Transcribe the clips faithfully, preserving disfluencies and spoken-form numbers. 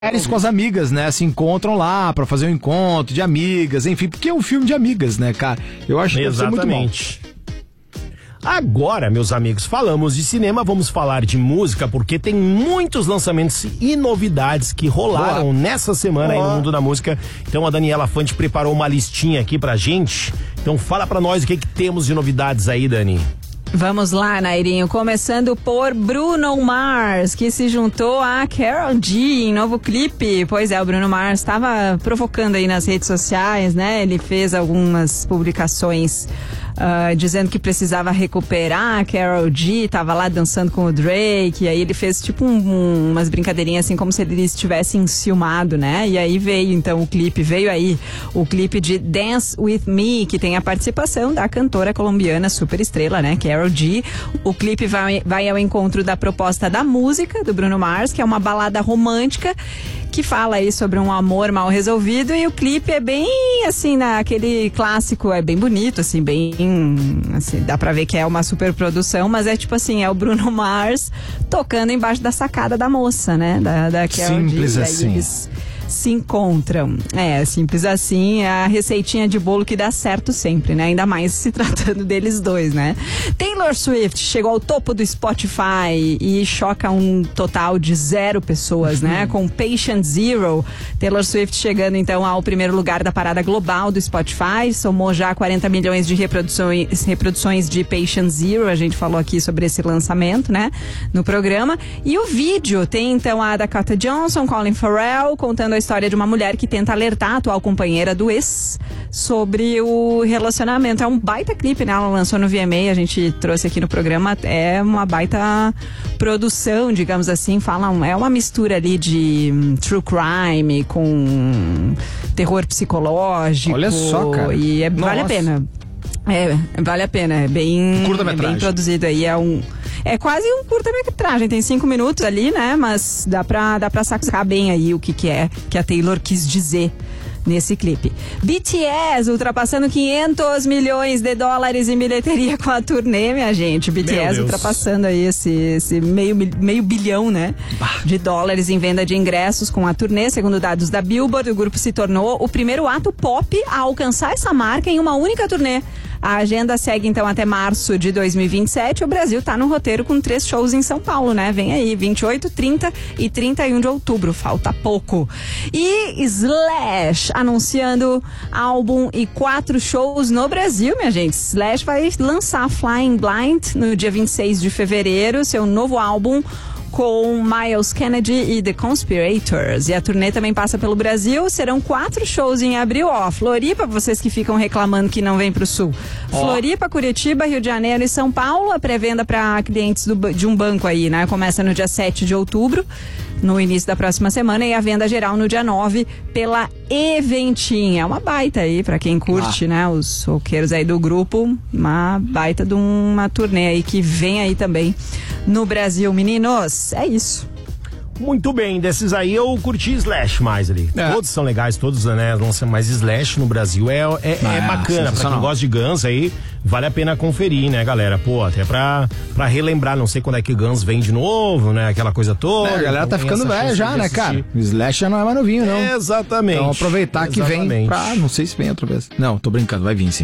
Mulheres com as amigas, né, se encontram lá pra fazer um encontro de amigas, enfim, porque é um filme de amigas, né, cara? Eu acho que exatamente. Agora, meus amigos, falamos de cinema, vamos falar de música, porque tem muitos lançamentos e novidades que rolaram Boa. nessa semana Boa. aí no mundo da música. Então a Daniela Fante preparou uma listinha aqui pra gente. Então fala pra nós o que, que temos de novidades aí, Dani. Vamos lá, Nairinho, começando por Bruno Mars, que se juntou a Karol G em novo clipe. Pois é, o Bruno Mars estava provocando aí nas redes sociais, né? Ele fez algumas publicações uh, dizendo que precisava recuperar a Karol G, tava lá dançando com o Drake, e aí ele fez tipo um, um, umas brincadeirinhas assim, como se ele estivesse enciumado, né? E aí veio então o clipe, veio aí o clipe de Dance With Me, que tem a participação da cantora colombiana super estrela, né? Karol G. O clipe vai, vai ao encontro da proposta da música do Bruno Mars, que é uma balada romântica que fala aí sobre um amor mal resolvido, e o clipe é bem assim, naquele clássico, é bem bonito, assim, bem assim, dá pra ver que é uma super produção, mas é tipo assim, é o Bruno Mars tocando embaixo da sacada da moça, né, da, da Karol G. Simples assim. Eles se encontram. É, simples assim, é a receitinha de bolo que dá certo sempre, né? Ainda mais se tratando deles dois, né? Taylor Swift chegou ao topo do Spotify e choca um total de zero pessoas, né? Com Patient Zero, Taylor Swift chegando então ao primeiro lugar da parada global do Spotify, somou já quarenta milhões de reproduções, reproduções de Patient Zero, a gente falou aqui sobre esse lançamento, né? No programa. E o vídeo tem então a Dakota Johnson, Colin Farrell, contando a história de uma mulher que tenta alertar a atual companheira do ex sobre o relacionamento. É um baita clipe, né? Ela lançou no V M A, a gente trouxe aqui no programa. É uma baita produção, digamos assim. Fala, é uma mistura ali de um, true crime com terror psicológico. Olha só, cara. E é, vale a pena. É, vale a pena. É bem, é bem produzido aí. É um... É quase um curta-metragem, tem cinco minutos ali, né? Mas dá pra, dá pra sacar bem aí o que, que é que a Taylor quis dizer nesse clipe. B T S ultrapassando quinhentos milhões de dólares em bilheteria com a turnê, minha gente. B T S ultrapassando aí esse, esse meio, meio bilhão, né? De dólares em venda de ingressos com a turnê. Segundo dados da Billboard, o grupo se tornou o primeiro ato pop a alcançar essa marca em uma única turnê. A agenda segue então até março de dois mil e vinte e sete. O Brasil tá no roteiro com três shows em São Paulo, né? Vem aí, vinte e oito, trinta e trinta e um de outubro. Falta pouco. E Slash anunciando álbum e quatro shows no Brasil, minha gente. Slash vai lançar Flying Blind no dia vinte e seis de fevereiro, seu novo álbum com Miles Kennedy e The Conspirators. E a turnê também passa pelo Brasil. Serão quatro shows em abril. Ó, Floripa, vocês que ficam reclamando que não vem pro sul. Oh. Floripa, Curitiba, Rio de Janeiro e São Paulo. A pré-venda para clientes do, de um banco aí, né? Começa no dia sete de outubro, no início da próxima semana, e a venda geral no dia nove pela Eventim. É uma baita aí pra quem curte, ah. né? Os roqueiros aí do grupo. Uma baita de uma turnê aí que vem aí também no Brasil, meninos. É isso. Muito bem, desses aí eu curti Slash mais ali. É. Todos são legais, todos, né? Mas Slash no Brasil é, é, é, é bacana. Pra quem gosta de Guns aí, vale a pena conferir, né, galera? Pô, até pra, pra relembrar, não sei quando é que Guns vem de novo, né? Aquela coisa toda. É, a galera tá ficando velha já, né, cara? O Slash já não é mais novinho, não. É, exatamente. Então aproveitar que exatamente. vem pra... Não sei se vem outra vez. Não, tô brincando, vai vir sim.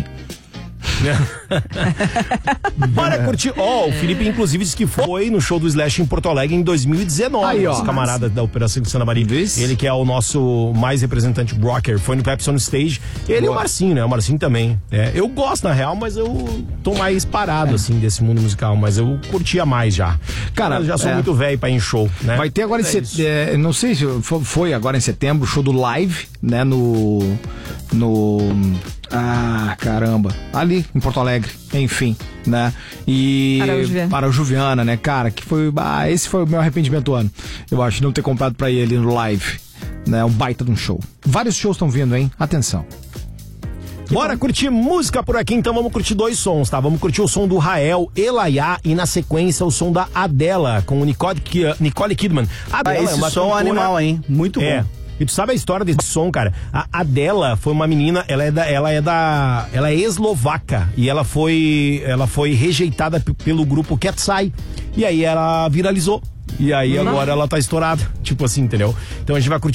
Bora curtir. Ó, oh, o Felipe inclusive disse que foi no show do Slash em Porto Alegre em dois mil e dezenove. Aí, ó, os camaradas da Operação de Santa Maria. Ele que é o nosso mais representante rocker, foi no Pepsi on Stage. Ele Boa. e o Marcinho, né? O Marcinho também. É, eu gosto na real, mas eu tô mais parado é. assim desse mundo musical, mas eu curtia mais já. Cara, eu já sou é. muito velho pra ir em show, né? Vai ter agora é em set... é, não sei se foi agora em setembro, o show do Live, né? No no Ah, caramba. Ali, em Porto Alegre, enfim, né? E Parajuviana, né, cara? Que foi. Ah, esse foi o meu arrependimento do ano. Eu acho, de não ter comprado pra ir ali no Live, né? Um baita de um show. Vários shows estão vindo, hein? Atenção. Bora curtir música por aqui, então vamos curtir dois sons, tá? Vamos curtir o som do Rael, Elaiá, e na sequência o som da Adele, com o Nicole, Nicole Kidman. Adele, ah, esse é uma som animal, hein? Muito é. bom. E tu sabe a história desse som, cara? A Adele foi uma menina, ela é da, ela é da, ela é eslovaca, e ela foi, ela foi rejeitada p- pelo grupo Katseye. E aí ela viralizou. E aí agora ela tá estourada. Tipo assim, entendeu? Então a gente vai curtir